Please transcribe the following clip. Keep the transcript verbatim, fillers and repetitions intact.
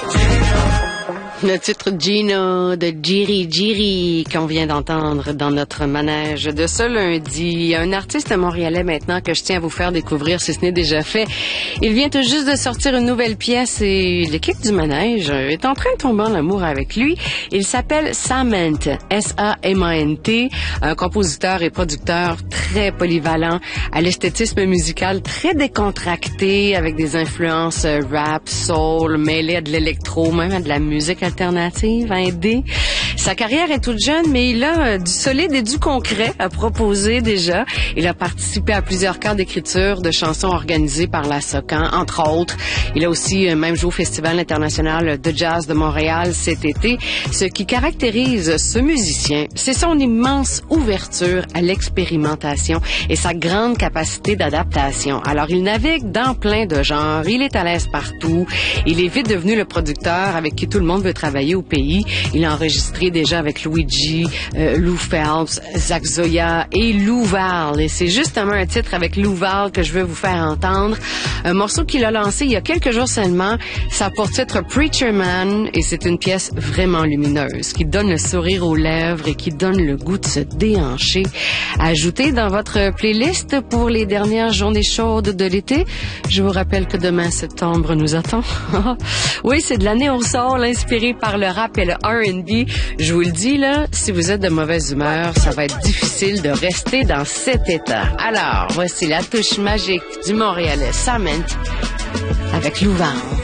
Le titre Gino de Jiri Jiri qu'on vient d'entendre dans notre manège de ce lundi. Un artiste montréalais maintenant que je tiens à vous faire découvrir si ce n'est déjà fait. Il vient tout juste de sortir une nouvelle pièce et l'équipe du manège est en train de tomber en amour avec lui. Il s'appelle Sament, S A M A N T, un compositeur et producteur très polyvalent, à l'esthétisme musical très décontracté avec des influences rap, soul, mêlées à de l'électro, même à de la musique alternative, indé. Sa carrière est toute jeune, mais il a euh, du solide et du concret à proposer déjà. Il a participé à plusieurs chœurs d'écriture de chansons organisées par la Socan, entre autres. Il a aussi euh, même joué au Festival international de jazz de Montréal cet été. Ce qui caractérise ce musicien, c'est son immense ouverture à l'expérimentation et sa grande capacité d'adaptation. Alors, il navigue dans plein de genres, il est à l'aise partout. Il est vite devenu le producteur avec qui tout le monde veut travailler au pays. Il a enregistré déjà avec Luigi, euh, Lou Phelps, Zach Zoya et Lou Val. Et c'est justement un titre avec Lou Val que je veux vous faire entendre. Un morceau qu'il a lancé il y a quelques jours seulement. Ça a pour titre Preacher Man et c'est une pièce vraiment lumineuse qui donne le sourire aux lèvres et qui donne le goût de se déhancher. Ajoutez dans votre playlist pour les dernières journées chaudes de l'été. Je vous rappelle que demain septembre nous attend. Oui, c'est de la néo-soul inspiré par le rap et le R and B. Je vous le dis, là, si vous êtes de mauvaise humeur, ça va être difficile de rester dans cet état. Alors, voici la touche magique du Montréalais Sament avec Lou Val.